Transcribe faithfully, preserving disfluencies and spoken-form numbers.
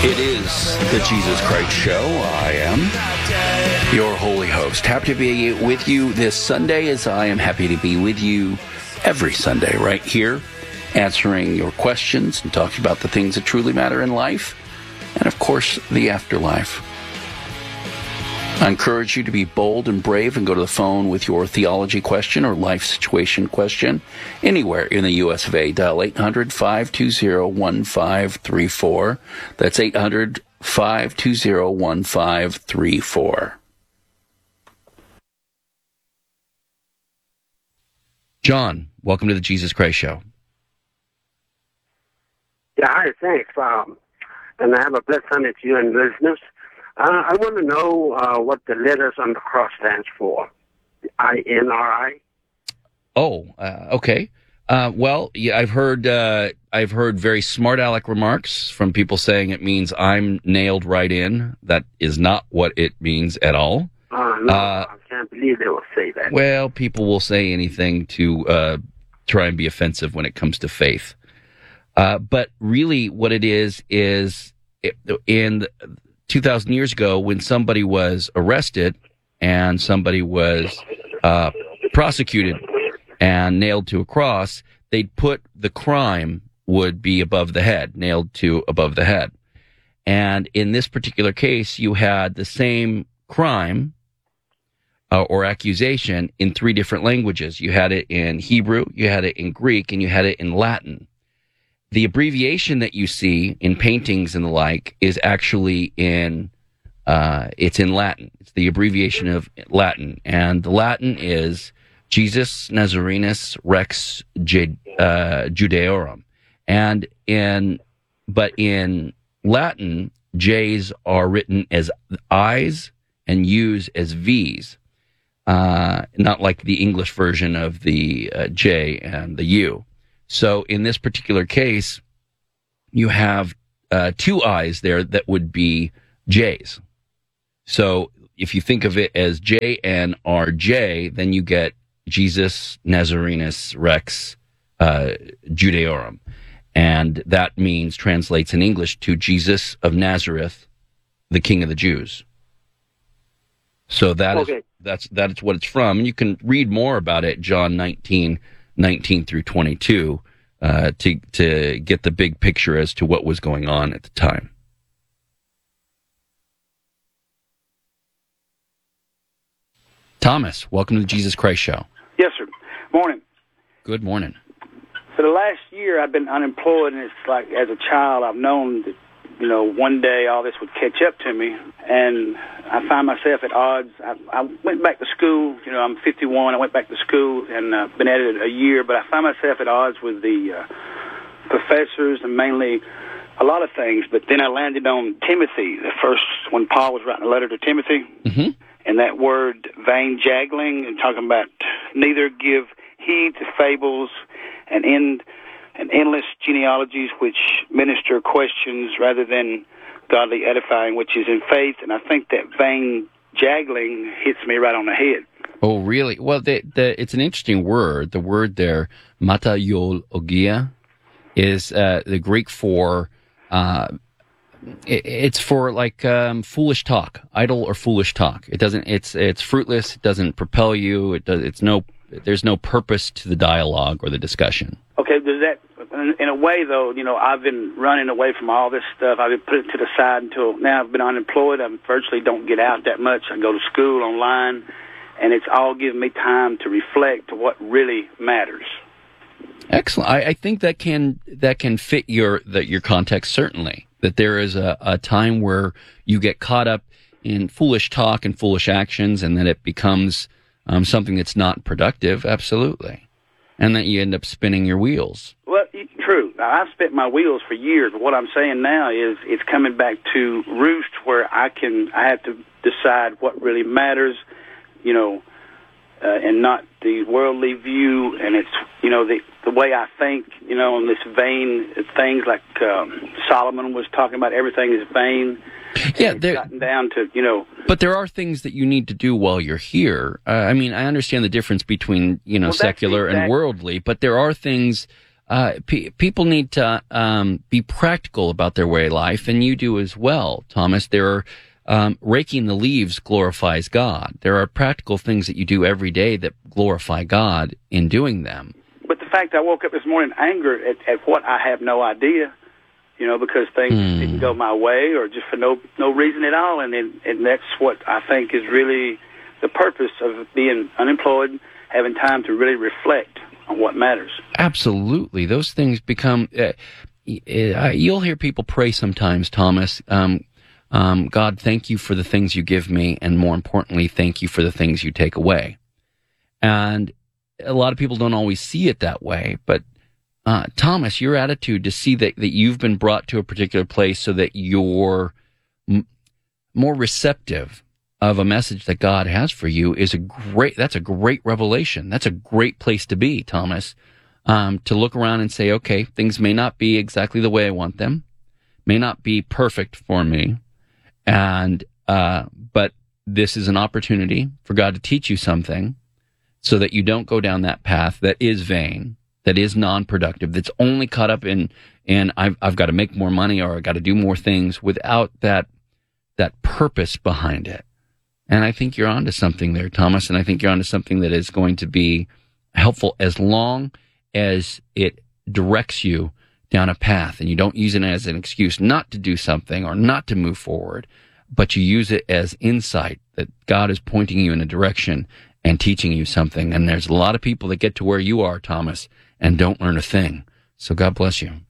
It is the Jesus Christ Show. I am your holy host. Happy to be with you this Sunday, as I am happy to be with you every Sunday right here, answering your questions and talking about the things that truly matter in life, and of course, the afterlife. I encourage you to be bold and brave and go to the phone with your theology question or life situation question anywhere in the U S of A. Dial eight hundred, five two zero, one five three four. That's eight hundred, five two zero, one five three four. John, welcome to the Jesus Christ Show. Yeah, hi, thanks. Um, and I have a blessed Sunday to you and listeners. Uh, I want to know uh, what the letters on the cross stands for. I N R I. Oh, uh, okay. Uh, well, yeah, I've heard uh, I've heard very smart aleck remarks from people saying it means I'm nailed right in. That is not what it means at all. Uh, no, uh, I can't believe they will say that. Well, people will say anything to uh, try and be offensive when it comes to faith. Uh, but really what it is is in two thousand years ago, when somebody was arrested and somebody was uh, prosecuted and nailed to a cross, they'd put the crime would be above the head, nailed to above the head. And in this particular case, you had the same crime uh, or accusation in three different languages. You had it in Hebrew, you had it in Greek, and you had it in Latin. The abbreviation that you see in paintings and the like is actually in, uh, it's in Latin. It's the abbreviation of Latin. And the Latin is Jesus Nazarenus Rex J, uh, Judaeorum. And in, but in Latin, J's are written as I's and U's as V's. Uh, not like the English version of the uh, J and the U. So in this particular case, you have uh, two I's there that would be J's. So if you think of it as J N R J, then you get Jesus Nazarenus Rex uh, Judaeorum. And that means, translates in English to Jesus of Nazareth, the King of the Jews. So that okay. is that's that's what it's from. And you can read more about it, John nineteen, nineteen through twenty-two, uh, to to get the big picture as to what was going on at the time. Thomas, welcome to the Jesus Christ Show. Yes, sir. Morning. Good morning. For the last year, I've been unemployed, and it's like, as a child, I've known that, you know, one day all this would catch up to me, and I find myself at odds. I, I went back to school. You know, I'm fifty-one. I went back to school and uh, been at it a year, but I find myself at odds with the uh, professors and mainly a lot of things. But then I landed on Timothy, the first, when Paul was writing a letter to Timothy, mm-hmm. and that word vain jaggling, and talking about neither give heed to fables and end and endless genealogies which minister questions rather than godly edifying, which is in faith. And I think that vain jaggling hits me right on the head. Oh, really? Well, the, the, it's an interesting word. The word there, mataiologia, is uh, the Greek for, uh, it, it's for like um, foolish talk, idle or foolish talk. It doesn't. It's it's fruitless. It doesn't propel you. It does. It's no. There's no purpose to the dialogue or the discussion. Okay, does that, in a way, though, you know, I've been running away from all this stuff. I've been put it to the side until now. I've been unemployed. I virtually don't get out that much. I go to school online, and it's all giving me time to reflect to what really matters. Excellent. I, I think that can that can fit your that your context, certainly. That there is a, a time where you get caught up in foolish talk and foolish actions, and then it becomes um, something that's not productive. Absolutely. And that you end up spinning your wheels. Well, true. Now, I've spent my wheels for years, but what I'm saying now is it's coming back to roost where I can, I have to decide what really matters, you know, uh, and not the worldly view, and it's, you know, the the way I think, you know, in this vain things like um, Solomon was talking about, everything is vain. Yeah, it's gotten down to, you know. But there are things that you need to do while you're here. Uh, I mean, I understand the difference between, you know, well, secular exactly. and worldly, but there are things uh, pe- people need to um, be practical about their way of life, and you do as well, Thomas. There are um, raking the leaves glorifies God. There are practical things that you do every day that glorify God in doing them. But the fact I woke up this morning angry at, at what I have no idea, you know, because things mm. didn't go my way or just for no no reason at all, and then, and that's what I think is really the purpose of being unemployed, having time to really reflect on what matters. Absolutely. Those things become, uh, you'll hear people pray sometimes, Thomas, um, um, God, thank you for the things you give me, and more importantly, thank you for the things you take away. And a lot of people don't always see it that way, but uh, Thomas, your attitude to see that, that you've been brought to a particular place so that you're m- more receptive of a message that God has for you is a great, that's a great revelation. That's a great place to be, Thomas, um, to look around and say, okay, things may not be exactly the way I want them, may not be perfect for me, and, uh, but this is an opportunity for God to teach you something so that you don't go down that path that is vain, that is non-productive, that's only caught up in, in I've, I've got to make more money or I've got to do more things without that, that purpose behind it. And I think you're onto something there, Thomas, and I think you're onto something that is going to be helpful as long as it directs you down a path and you don't use it as an excuse not to do something or not to move forward, but you use it as insight that God is pointing you in a direction and teaching you something. And there's a lot of people that get to where you are, Thomas, and don't learn a thing. So God bless you.